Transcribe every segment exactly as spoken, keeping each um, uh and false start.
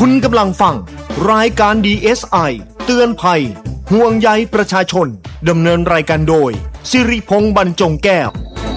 คุณกำลังฟังรายการ ดี เอส ไอ เตือนภัยห่วงใยประชาชนดำเนินรายการโดยสิริพงษ์บรรจงแก้ว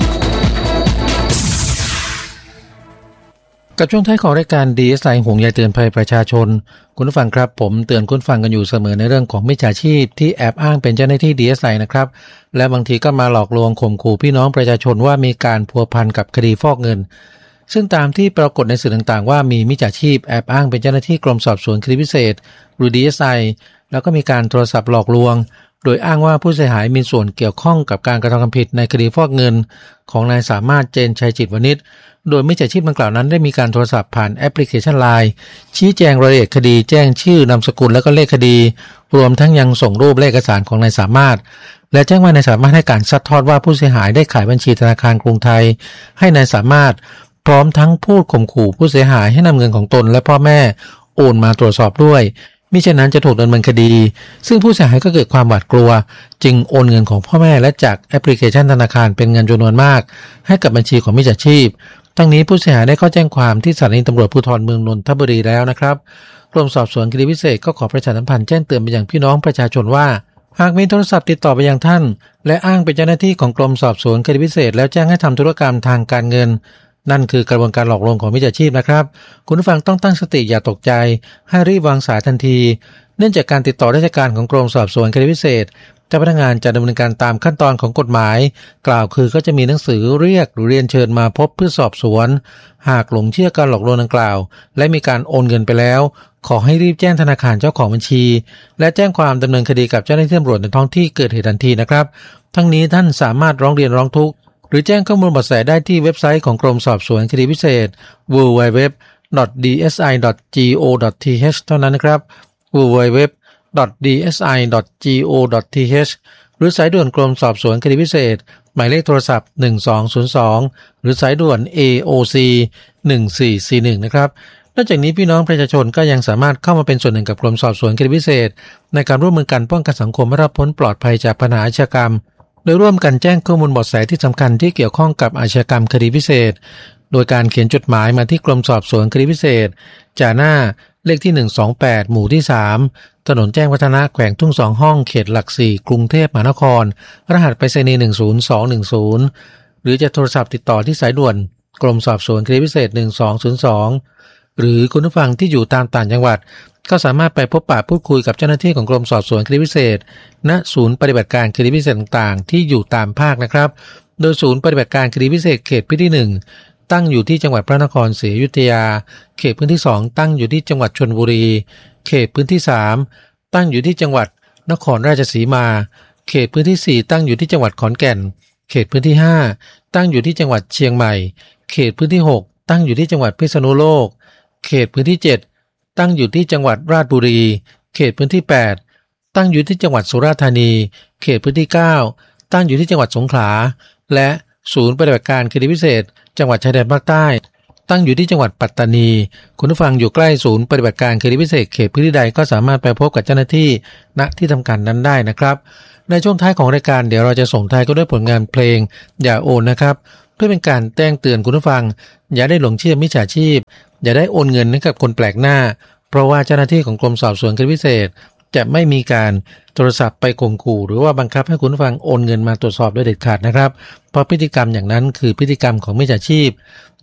กับช่วงท้ายของรายการ ดี เอส ไอ ห่วงใยเตือนภัยประชาชนคุณผู้ฟังครับผมเตือนคุณฟังกันอยู่เสมอในเรื่องของมิจฉาชีพที่แอบอ้างเป็นเจ้าหน้าที่ ดี เอส ไอ นะครับและบางทีก็มาหลอกลวงข่มขู่พี่น้องประชาชนว่ามีการพัวพันกับคดีฟอกเงินซึ่งตามที่ปรากฏในสื่อต่างๆว่ามีมิจฉาชีพแอบอ้างเป็นเจ้าหน้าที่กรมสอบสวนคดีพิเศษหรือ ดี เอส ไอ แล้วก็มีการโทรศัพท์หลอกลวงโดยอ้างว่าผู้เสียหายมีส่วนเกี่ยวข้องกับการกระทำความผิดในคดีฟอกเงินของนายสามารถเจนชัยจิตวณิชโดยมิจฉาชีพดังกล่าวนั้นได้มีการโทรศัพท์ผ่านแอปพลิเคชัน ไลน์ ชี้แจงรายละเอียดคดีแจ้งชื่อนามสกุลและก็เลขคดีรวมทั้งยังส่งรูปและเอกสารของนายสามารถและแจ้งว่านายสามารถให้การซัดทอดว่าผู้เสียหายได้ขายบัญชีธนาคารกรุงไทยให้นายสามารถพร้อมทั้งพูดข่มขู่ผู้เสียหายให้นำเงินของตนและพ่อแม่โอนมาตรวจสอบด้วยมิฉะนั้นจะถูกดำเนินคดีซึ่งผู้เสียหายก็เกิดความหวาดกลัวจึงโอนเงินของพ่อแม่และจากแอปพลิเคชันธนาคารเป็นเงินจำนวนมากให้กับบัญชีของมิจฉาชีพทั้งนี้ผู้เสียหายได้เข้าแจ้งความที่สถานีตำรวจภูธรเมืองนนทบุรีแล้วนะครับกรมสอบสวนคดีพิเศษก็ขอประชาสัมพันธ์แจ้งเตือนไปยังพี่น้องประชาชนว่าหากมีโทรศัพท์ติดต่อไปยังท่านและอ้างเป็นเจ้าหน้าที่ของกรมสอบสวนคดีพิเศษแล้วแจ้งให้ทำธุรกรรมทางการเงินนั่นคือกระบวนการหลอกลวงของมิจฉาชีพนะครับคุณผู้ฟังต้องตั้งสติอย่าตกใจให้รีบวางสายทันทีเนื่องจากการติดต่อราชการของกรมสอบสวนคดีพิเศษเจ้าพนักงานจะดำเนินการตามขั้นตอนของกฎหมายกล่าวคือก็จะมีหนังสือเรียกหรือเรียนเชิญมาพบเพื่อสอบสวนหากหลงเชื่อการหลอกลวงดังกล่าวและมีการโอนเงินไปแล้วขอให้รีบแจ้งธนาคารเจ้าของบัญชีและแจ้งความดำเนินคดีกับเจ้าหน้าที่ตำรวจในท้องที่เกิดเหตุทันทีนะครับทั้งนี้ท่านสามารถร้องเรียนร้องทุกข์หรือแจ้งข้อมูลเบาะแสได้ที่เว็บไซต์ของกรมสอบสวนคดีพิเศษ ดับเบิลยู ดับเบิลยู ดับเบิลยู ดอท ดี เอส ไอ ดอท จี โอ ดอท ที เอช เท่านั้นนะครับ ดับเบิลยู ดับเบิลยู ดับเบิลยู ดอท ดี เอส ไอ ดอท จี โอ ดอท ที เอช หรือสายด่วนกรมสอบสวนคดีพิเศษหมายเลขโทรศัพท์หนึ่งสองศูนย์สองหรือสายด่วน เอ โอ ซี หนึ่งสี่สี่หนึ่งนะครับนอกจากนี้พี่น้องประชาชนก็ยังสามารถเข้ามาเป็นส่วนหนึ่งกับกรมสอบสวนคดีพิเศษในการร่วมมือกันป้องกันสังคมให้รอดพ้นปลอดภัยจากปัญหาอาชญากรรมโดยร่วมกันแจ้งข้อมูลเบาะแสที่สำคัญที่เกี่ยวข้องกับอาชญากรรมคดีพิเศษโดยการเขียนจดหมายมาที่กรมสอบสวนคดีพิเศษจ่าหน้าเลขที่หนึ่งสองแปดหมู่ที่สามถนนแจ้งวัฒนะแขวงทุ่งสองห้องเขตหลักสี่กรุงเทพมหานครรหัสไปรษณีย์หนึ่งศูนย์สองหนึ่งศูนย์หรือจะโทรศัพท์ติดต่อที่สายด่วนกรมสอบสวนคดีพิเศษหนึ่งสองศูนย์สองหรือคุณผู้ฟังที่อยู่ตามต่างจังหวัดก็สามารถไปพบปะพูดคุยกับเจ้าหน้าที่ของกรมสอบสวนคดีพิเศษณศูนย์ปฏิบัติการคดีพิเศษต่างๆที่อยู่ตามภาคนะครับโดยศูนย์ปฏิบัติการคดีพิเศษเขตพื้นที่หนึ่งตั้งอยู่ที่จังหวัดพระนครศรีอยุธยาเขตพื้นที่สองตั้งอยู่ที่จังหวัดชลบุรีเขตพื้นที่สามตั้งอยู่ที่จังหวัดนครราชสีมาเขตพื้นที่สี่ตั้งอยู่ที่จังหวัดขอนแก่นเขตพื้นที่ห้าตั้งอยู่ที่จังหวัดเชียงใหม่เขตพื้นที่หกตั้งอยู่ที่จังหวัดพิษณุโลกเขตพื้นที่เจ็ดตั้งอยู่ที่จังหวัดราชบุรีเขตพื้นที่แปดตั้งอยู่ที่จังหวัดสุราษฎร์ธานีเขตพื้นที่เก้าตั้งอยู่ที่จังหวัดสงขลาและศูนย์ปฏิบัติการคดีพิเศษจังหวัดชายแดนภาคใต้ตั้งอยู่ที่จังหวัดปัตตานีคุณผู้ฟังอยู่ใกล้ศูนย์ปฏิบัติการคดีพิเศษเขตพื้นที่ใดก็สามารถไปพบกับเจ้าหน้าที่ณที่ทำการนั้นได้นะครับในช่วงท้ายของรายการเดี๋ยวเราจะส่งท้ายก็ด้วยผลงานเพลงอย่าโอนนะครับเพื่อเป็นการแจ้งเตือนคุณผู้ฟังอย่าได้หลงเชื่อมิจฉาชีพอย่าได้โอนเงินให้กับคนแปลกหน้าเพราะว่าเจ้าหน้าที่ของกรมสอบสวนคดีพิเศษจะไม่มีการโทรศัพท์ไปข่มขู่หรือว่าบังคับให้คุณผู้ฟังโอนเงินมาตรวจสอบโดยเด็ดขาดนะครับเพราะพฤติกรรมอย่างนั้นคือพฤติกรรมของมิจฉาชีพ